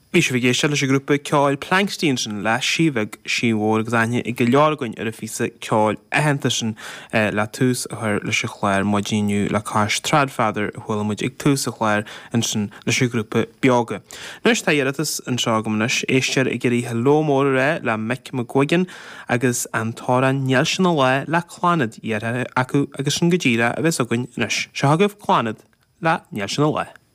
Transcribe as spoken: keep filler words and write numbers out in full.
Bhí sé bhí le grúpa ceáil Planksteinsen le síbhah síomhór gdaine i go leorgain ar a fisa ceáil ahantasin le tús a chuir leis chláir maidíniu le cáis tradfadar thuail muid ag tús a chláir an sin leis grúpa beaga. Nuair tá dhearratas an seagamnas éistear i ggurí lómór ré le Mick McGuigan agus an tára nealsina le le chláinad dheartha acu agus an godíra a bheits agan nuis. Se hagah chláinad le nealsina le.